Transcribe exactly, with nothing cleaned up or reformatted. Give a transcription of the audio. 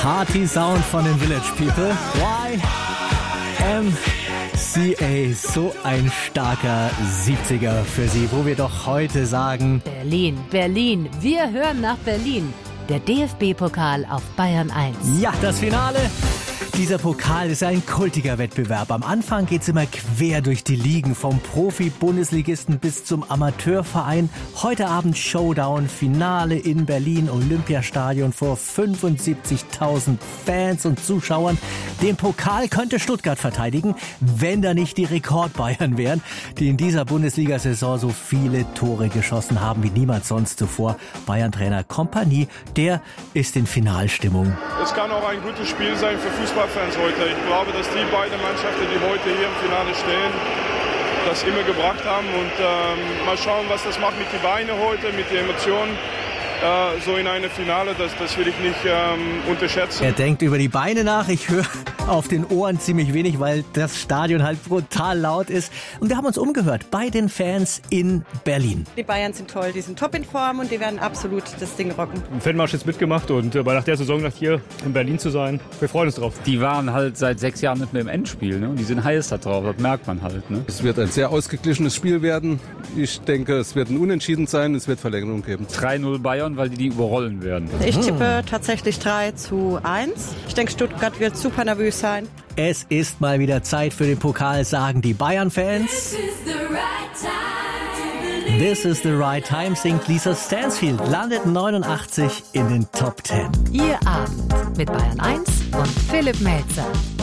Party-Sound von den Village People. Y M C A, so ein starker siebziger für sie, wo wir doch heute sagen: Berlin, Berlin, wir hören nach Berlin. Der D F B-Pokal auf Bayern eins. Ja, das Finale. Dieser Pokal ist ein kultiger Wettbewerb. Am Anfang geht's immer quer durch die Ligen, vom Profi-Bundesligisten bis zum Amateurverein. Heute Abend Showdown, Finale in Berlin, Olympiastadion vor fünfundsiebzigtausend Fans und Zuschauern. Den Pokal könnte Stuttgart verteidigen, wenn da nicht die Rekord-Bayern wären, die in dieser Bundesliga-Saison so viele Tore geschossen haben wie niemand sonst zuvor. Bayern-Trainer Kompanie, der ist in Finalstimmung. Es kann auch ein gutes Spiel sein für Fußballfans heute. Ich glaube, dass die beiden Mannschaften, die heute hier im Finale stehen, das immer gebracht haben. Und ähm, mal schauen, was das macht mit den Beinen heute, mit den Emotionen. Äh, so in einem Finale, das, das will ich nicht ähm, unterschätzen. Er denkt über die Beine nach. Ich höre auf den Ohren ziemlich wenig, weil das Stadion halt brutal laut ist. Und wir haben uns umgehört bei den Fans in Berlin. Die Bayern sind toll, die sind top in Form und die werden absolut das Ding rocken. Im Fanmarsch jetzt mitgemacht und äh, nach der Saison nach hier in Berlin zu sein, wir freuen uns drauf. Die waren halt seit sechs Jahren nicht mehr im Endspiel, ne? Und die sind heiß da drauf, das merkt man halt. Ne? Es wird ein sehr ausgeglichenes Spiel werden. Ich denke, es wird ein Unentschieden sein, es wird Verlängerung geben. drei null Bayern, weil die die überrollen werden. Ich tippe tatsächlich drei zu eins. Ich denke, Stuttgart wird super nervös sein. Es ist mal wieder Zeit für den Pokal, sagen die Bayern-Fans. This is the right time, singt Lisa Stansfield, landet neunundachtzig in den Top zehn. Ihr Abend mit Bayern eins und Philipp Melzer.